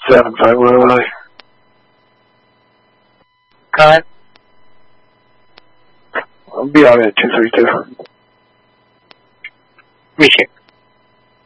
75 will Cut. I'll be alright, 232. Appreciate it.